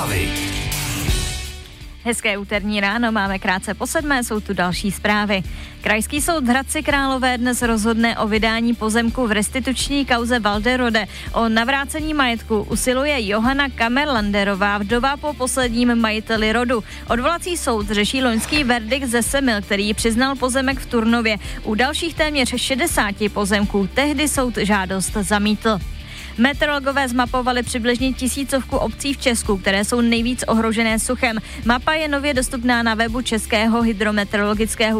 Hezké úterní ráno, máme krátce po 7, jsou tu další zprávy. Krajský soud v Hradci Králové dnes rozhodne o vydání pozemku v restituční kauze Walderode. O navrácení majetku usiluje Johana Kamerlanderová, vdova po posledním majiteli rodu. Odvolací soud řeší loňský verdikt ze Semil, který přiznal pozemek v Turnově. U dalších téměř 60 pozemků tehdy soud žádost zamítl. Meteorologové zmapovali přibližně 1000 obcí v Česku, které jsou nejvíc ohrožené suchem. Mapa je nově dostupná na webu Českého hydrometeorologického